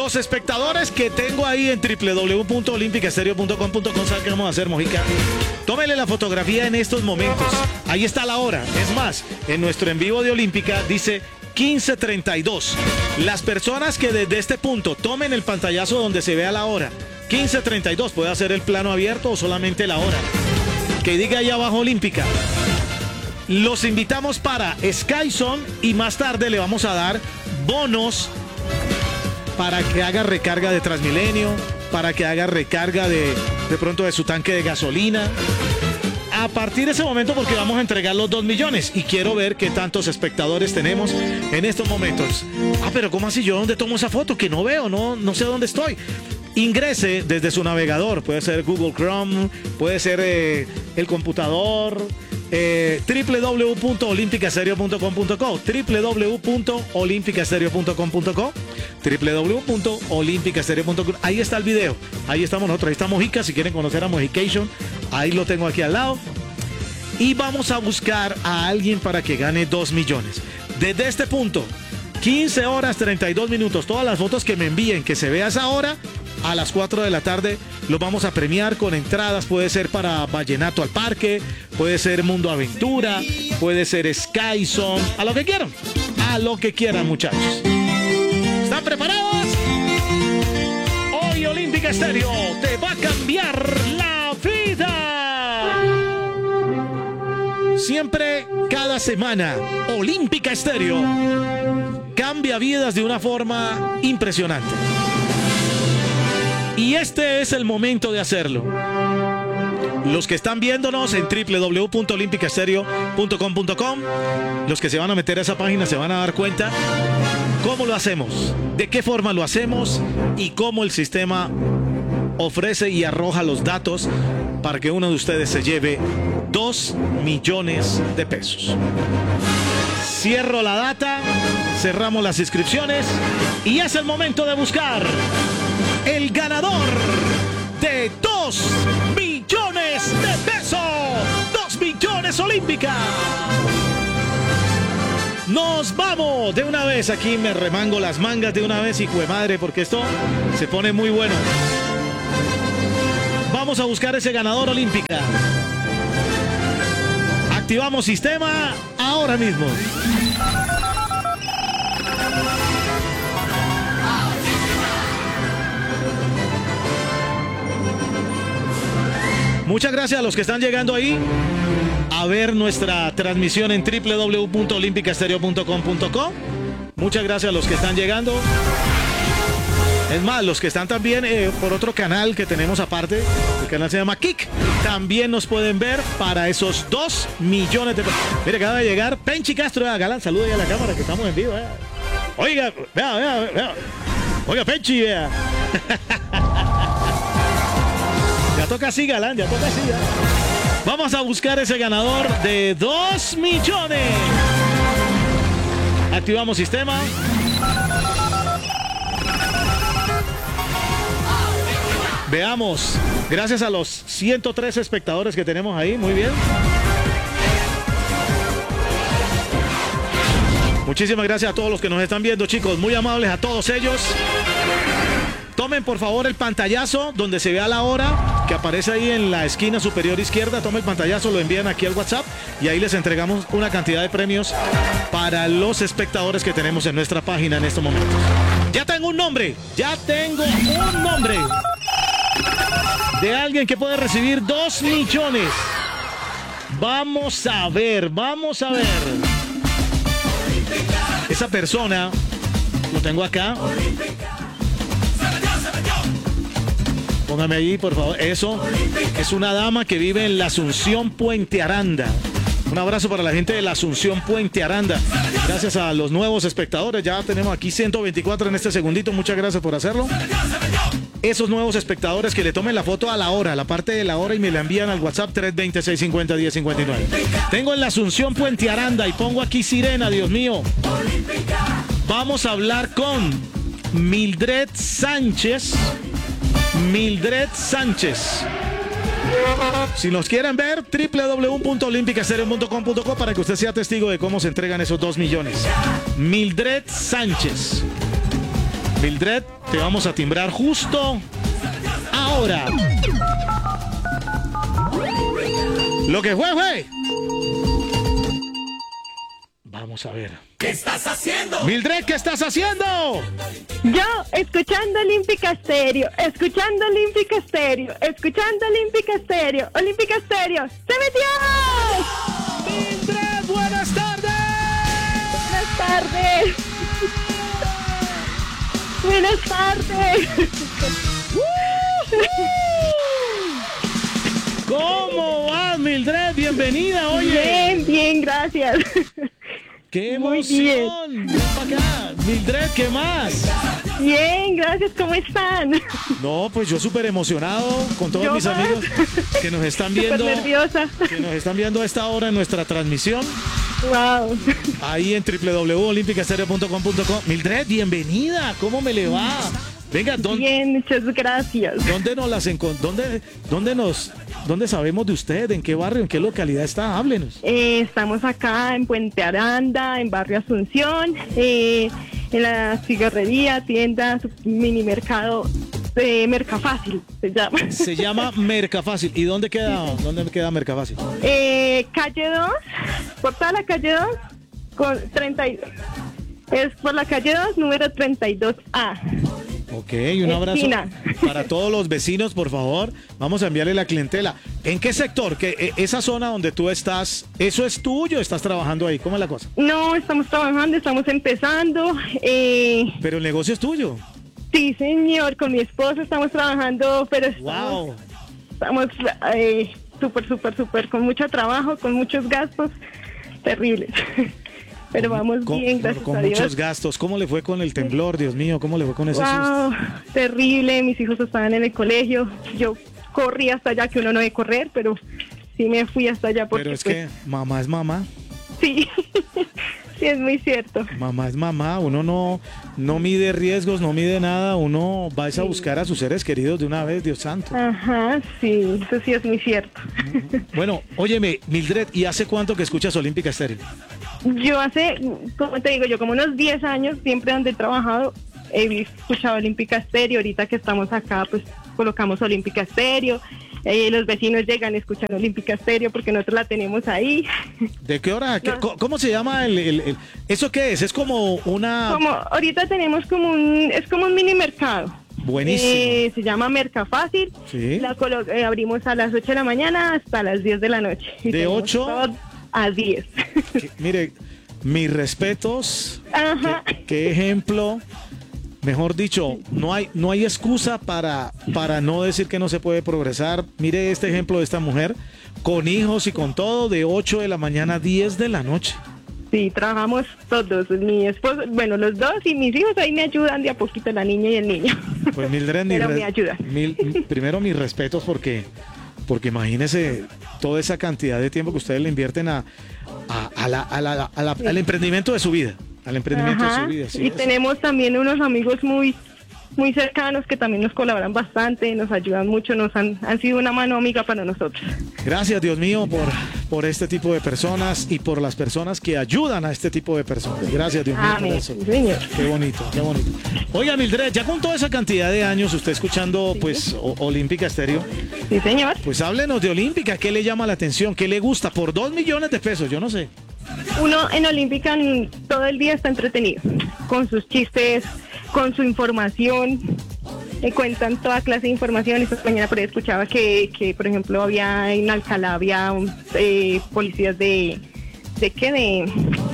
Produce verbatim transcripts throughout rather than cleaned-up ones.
Los espectadores que tengo ahí en w w w punto olímpica estéreo punto com punto co, ¿saben qué vamos a hacer, Mojica? Tómele la fotografía en estos momentos. Ahí está la hora. Es más, en nuestro en vivo de Olímpica dice quince treinta y dos. Las personas que desde este punto tomen el pantallazo donde se vea la hora, quince treinta y dos, puede hacer el plano abierto o solamente la hora. Que diga ahí abajo Olímpica. Los invitamos para SkyZone y más tarde le vamos a dar bonos para que haga recarga de Transmilenio, para que haga recarga de, de pronto de su tanque de gasolina. A partir de ese momento, porque vamos a entregar los dos millones y quiero ver qué tantos espectadores tenemos en estos momentos. Ah, pero ¿cómo así? ¿Yo dónde tomo esa foto? Que no veo, no, no sé dónde estoy. Ingrese desde su navegador, puede ser Google Chrome, puede ser eh, el computador, eh, w w w punto olímpica estéreo punto com punto co, w w w punto olímpica estéreo punto com punto co, w w w punto olímpica estéreo punto com. Ahí está el video, ahí estamos nosotros, ahí está Mojica, si quieren conocer a Mojication, ahí lo tengo aquí al lado. Y vamos a buscar a alguien para que gane dos millones. Desde este punto, quince horas treinta y dos minutos, todas las fotos que me envíen, que se vea esa hora, a las cuatro de la tarde los vamos a premiar con entradas. Puede ser para Vallenato al Parque, puede ser Mundo Aventura, puede ser SkyZone, a lo que quieran, a lo que quieran, muchachos. ¿Están preparados? Hoy Olímpica Estéreo te va a cambiar la vida. Siempre, cada semana, Olímpica Estéreo cambia vidas de una forma impresionante. Y este es el momento de hacerlo. Los que están viéndonos en w w w punto olímpica estéreo punto com punto com, los que se van a meter a esa página se van a dar cuenta cómo lo hacemos, de qué forma lo hacemos y cómo el sistema ofrece y arroja los datos para que uno de ustedes se lleve dos millones de pesos. Cierro la data, cerramos las inscripciones y es el momento de buscar el ganador de dos millones de pesos. dos millones Olímpica. Nos vamos de una vez. Aquí me remango las mangas de una vez, hijo de madre, porque esto se pone muy bueno. Vamos a buscar ese ganador Olímpica. Activamos sistema ahora mismo. Muchas gracias a los que están llegando ahí a ver nuestra transmisión en w w w punto olímpica estéreo punto com punto co. Muchas gracias a los que están llegando. Es más, los que están también eh, por otro canal que tenemos aparte, el canal se llama Kik, también nos pueden ver para esos dos millones de pesos. Mire, acaba de llegar Penchi Castro, vea, Galán, saluda ahí a la cámara que estamos en vivo. Vea. Oiga, vea, vea, vea. Oiga, Penchi, vea. Ya toca así, Galán, ya toca así. Ya. Vamos a buscar ese ganador de dos millones. Activamos sistema. Veamos, gracias a los ciento tres espectadores que tenemos ahí, muy bien. Muchísimas gracias a todos los que nos están viendo, chicos, muy amables a todos ellos. Tomen por favor el pantallazo donde se vea la hora, que aparece ahí en la esquina superior izquierda. Tomen el pantallazo, lo envían aquí al WhatsApp y ahí les entregamos una cantidad de premios para los espectadores que tenemos en nuestra página en estos momentos. Ya tengo un nombre, ya tengo un nombre de alguien que puede recibir dos millones. Vamos a ver, vamos a ver. Esa persona, lo tengo acá. Póngame ahí, por favor. Eso es una dama que vive en la Asunción Puente Aranda. Un abrazo para la gente de la Asunción Puente Aranda. Gracias a los nuevos espectadores. Ya tenemos aquí ciento veinticuatro en este segundito. Muchas gracias por hacerlo. Esos nuevos espectadores que le tomen la foto a la hora, la parte de la hora, y me la envían al WhatsApp tres dos cero, seis cinco cero, uno cero cinco nueve. Tengo en la Asunción Puente Aranda y pongo aquí sirena, Dios mío. Vamos a hablar con Mildred Sánchez. Mildred Sánchez. Si nos quieren ver, w w w punto olímpica estéreo punto com punto co para que usted sea testigo de cómo se entregan esos dos millones. Mildred Sánchez. Mildred, te vamos a timbrar justo ahora. Lo que fue, fue. Vamos a ver. ¿Qué estás haciendo? Mildred, ¿qué estás haciendo? Yo, escuchando Olímpica Estéreo, escuchando Olímpica Estéreo, escuchando Olímpica Estéreo, Olímpica Estéreo, ¡se metió! Mildred, buenas tardes. Buenas tardes. Buenas tardes. ¿Cómo vas, Mildred? Bienvenida, oye. Bien, bien, gracias. ¡Qué Muy emoción! Ven para acá. Mildred, ¿qué más? Bien, gracias, ¿cómo están? No, pues yo súper emocionado con todos Yo mis más. amigos que nos están Súper viendo. nerviosa. Que nos están viendo a esta hora en nuestra transmisión. Wow. Ahí en doble u doble u doble u punto olímpica estéreo punto com punto co. Mildred, bienvenida. ¿Cómo me le va? Venga, ¿dónde, Bien, muchas gracias. ¿dónde nos las encon- dónde, dónde nos, dónde sabemos de usted? ¿En qué barrio? ¿En qué localidad está? Háblenos. Eh, estamos acá en Puente Aranda, en Barrio Asunción, eh, en la cigarrería, tienda, su- mini mercado, eh, Mercafácil se llama. Se llama Mercafácil. ¿Y dónde queda, dónde queda Mercafácil? Eh, calle dos, por toda la calle dos, con treinta y dos. Es por la calle dos, número treinta y dos A. Ok, un abrazo Esquina. para todos los vecinos, por favor. Vamos a enviarle la clientela. ¿En qué sector? ¿Qué, eh, esa zona donde tú estás, eso es tuyo? ¿Estás trabajando ahí? ¿Cómo es la cosa? No, estamos trabajando, estamos empezando. Eh, Pero el negocio es tuyo. sí, señor, con mi esposo estamos trabajando, pero estamos... Wow. Estamos eh, súper, súper, súper, con mucho trabajo, con muchos gastos terribles. Pero vamos Con, bien, gracias con a Dios. muchos gastos. ¿Cómo le fue con el temblor, Dios mío? ¿Cómo le fue con ese susto? Wow, terrible. Mis hijos estaban en el colegio. Yo corrí hasta allá, que uno no debe correr, pero sí me fui hasta allá porque... Pero es pues, que mamá es mamá. sí, sí, es muy cierto. Mamá es mamá. Uno no, no mide riesgos, no mide nada. Uno va a buscar a sus seres queridos de una vez, Dios santo. Ajá, sí, eso sí es muy cierto. Bueno, óyeme, Mildred, ¿y hace cuánto que escuchas Olímpica Estéreo? Yo hace, como te digo, yo como unos diez años, siempre donde he trabajado, he escuchado Olímpica Estéreo. Ahorita que estamos acá, pues colocamos Olímpica Estéreo. Eh, los vecinos llegan a escuchar Olímpica Estéreo porque nosotros la tenemos ahí. ¿De qué hora? ¿Qué- No. co- ¿Cómo se llama el, el- el- ¿Eso qué es? Es como una... Como ahorita tenemos como un, es como un mini mercado. Buenísimo. Eh, se llama Mercafácil. Sí. La colo- eh, abrimos a las ocho de la mañana hasta las diez de la noche. Y ¿De tenemos ocho? todo a diez. Que- mire, mis respetos. Ajá. Qué, qué ejemplo. Mejor dicho, no hay, no hay excusa para, para no decir que no se puede progresar. Mire este ejemplo de esta mujer, con hijos y con todo, de ocho de la mañana a diez de la noche. Sí, trabajamos todos, mi esposo, bueno, los dos y mis hijos ahí me ayudan de a poquito, la niña y el niño. Pues Mildred, mis Pero re- me ayuda. mil- primero mis respetos porque, porque imagínese toda esa cantidad de tiempo que ustedes le invierten a, a- a la- a la- a la- al emprendimiento de su vida. Al emprendimiento Ajá, de su vida. sí, y eso. tenemos también unos amigos muy muy cercanos que también nos colaboran bastante, nos ayudan mucho, nos han, han sido una mano amiga para nosotros. Gracias, Dios mío, por, por este tipo de personas y por las personas que ayudan a este tipo de personas. Gracias, Dios mío, por Amén, eso. sí, señor. Qué bonito, qué bonito. Oiga, Mildred, ya con toda esa cantidad de años usted escuchando pues o- Olímpica Estéreo, Sí, señor. pues háblenos de Olímpica, ¿qué le llama la atención? ¿Qué le gusta? Por dos millones de pesos, yo no sé. Uno en Olímpica mm, todo el día está entretenido, con sus chistes, con su información, eh, cuentan toda clase de información. Esta mañana por ahí escuchaba que, que por ejemplo, había en Alcalá, había um, eh, policías de, ¿de qué? De,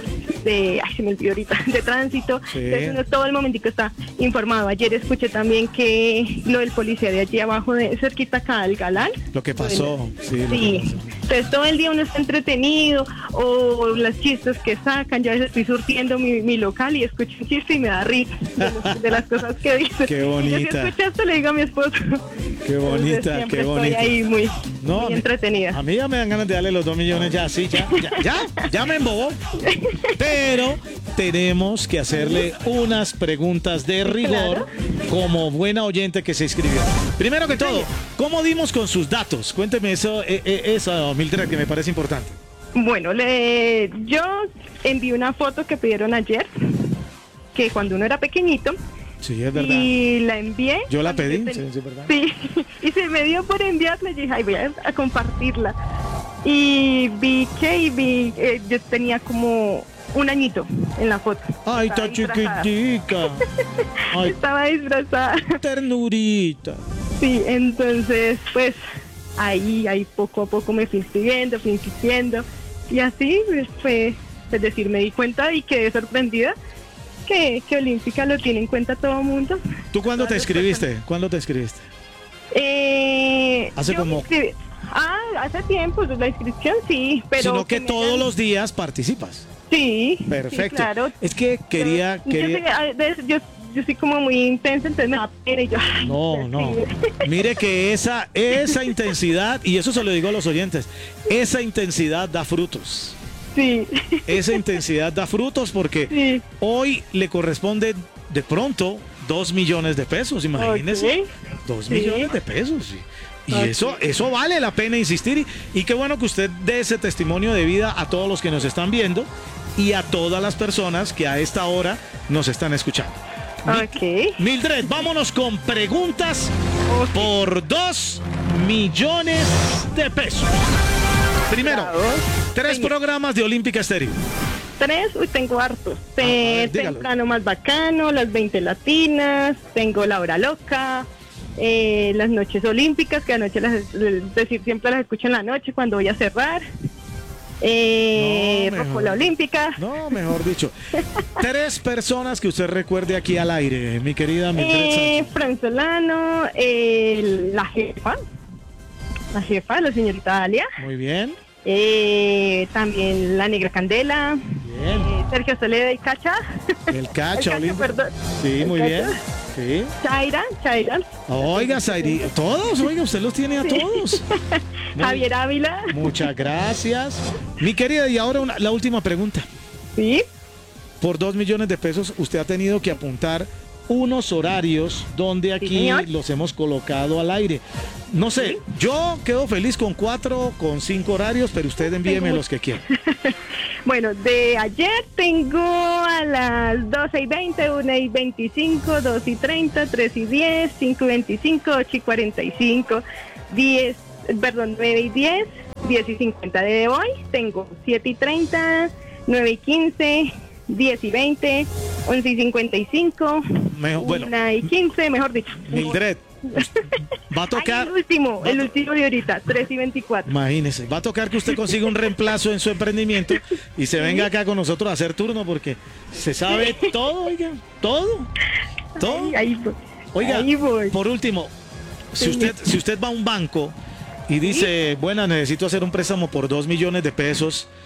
de, ay, se me olvidó ahorita, de tránsito. Sí. Entonces uno todo el momentico está informado. Ayer escuché también que lo del policía de allí abajo, de cerquita acá del Galán. Lo que pasó, sí. lo que Sí, pasó. entonces todo el día uno está entretenido, o las chistes que sacan. Yo a veces estoy surtiendo mi, mi local y escucho un chiste y me da risa de, los- de las cosas que dicen. Qué Y yo, bonita. si escucho esto, le digo a mi esposo. Qué bonita, Entonces, siempre qué bonita. Estoy ahí muy, No, a muy mí- entretenida. A mí ya me dan ganas de darle los dos millones ya, sí, ya, ya, ya, ya me embobó. Pero tenemos que hacerle unas preguntas de rigor como buena oyente que se inscribió. Primero que todo, ¿cómo dimos con sus datos? Cuénteme eso, eh, eh, eso, Mildred, que me parece importante. Bueno, le, yo envié una foto que pidieron ayer, que cuando uno era pequeñito, Sí, es verdad. Y la envié. Yo la pedí, Ten- sí, sí, es verdad. Sí, y se me dio por enviarla y dije, ay, voy a, a compartirla. Y vi que y vi, eh, yo tenía como un añito en la foto. Ay, Estaba está disfrazada. chiquitica. Ay, Estaba disfrazada. ternurita. Sí, entonces, pues, ahí, ahí poco a poco me fui inscribiendo, fui insistiendo. Y así, pues, fue, es decir, me di cuenta y quedé sorprendida que, que Olímpica lo tiene en cuenta todo el mundo. ¿Tú cuándo te Todas las inscribiste? ¿Cuándo te inscribiste? Eh, Hace yo me como- inscribí- Ah, hace tiempo, la inscripción sí, pero... Sino que me todos hayan- los días participas. Sí, Perfecto. sí, claro. Es que quería... Yo, yo quería... soy- a veces yo, yo soy como muy intensa, entonces me da pena y yo... ay, No, no. sí. Mire que esa, esa intensidad, y eso se lo digo a los oyentes, esa intensidad da frutos. Sí, Esa intensidad da frutos porque sí. hoy le corresponde de pronto dos millones de pesos, imagínese. Ok. Dos Sí. millones de pesos. sí. Y Ok. eso, eso vale la pena insistir. Y, y qué bueno que usted dé ese testimonio de vida a todos los que nos están viendo y a todas las personas que a esta hora nos están escuchando. Mi- Ok. Mildred, vámonos con preguntas Ok. por dos millones de pesos. Primero, Bravo. tres Señor. programas de Olímpica Estéreo. Tres, uy, tengo hartos. a ver, Te- dígalo. Temprano más bacano, las veinte latinas, tengo La Hora Loca, eh, las noches olímpicas, que anoche las, es decir, siempre las escucho en la noche cuando voy a cerrar. Eh, No, mejor. Rocola Olímpica. No, mejor dicho. Tres personas que usted recuerde aquí al aire, mi querida Mildred Eh, Sánchez. Fran Solano, eh, la jefa, la jefa, la señorita Dalia, Muy bien, eh, también la Negra Candela, bien. eh, Sergio Soledad y Cacha, El cacha, el Cacha, Olímpico. perdón. Sí, El muy Cacha. bien. Sí. Chaira, Chaira, Oiga, Sairi, todos, oiga, usted los tiene a Sí. todos. Muy- Javier Ávila, Muchas gracias. Mi querida, y ahora una- la última pregunta. sí, Por dos millones de pesos, usted ha tenido que apuntar unos horarios donde aquí señor. los hemos colocado al aire. No sé, yo quedo feliz con cuatro, con cinco horarios, pero usted envíeme Tengo los que quiera. bueno, de ayer tengo a las doce y veinte, una y veinticinco, dos y treinta, tres y diez, cinco y veinticinco, ocho y cuarenta y cinco, diez, perdón, nueve y diez, diez y cincuenta de hoy, tengo siete y treinta, nueve y quince, diez y veinte, once y cincuenta y cinco, Mejor- bueno, una y quince, mejor dicho. Mildred, va a Ay, tocar, el último, el último de ahorita, tres y veinticuatro. imagínese, va a tocar que usted consiga un reemplazo en su emprendimiento y se venga acá con nosotros a hacer turno porque se sabe todo, oiga, todo, todo. Ahí, ahí voy. Oiga, Ahí voy. por último, si Sí. usted, si usted va a un banco y dice, bueno, necesito hacer un préstamo por dos millones de pesos,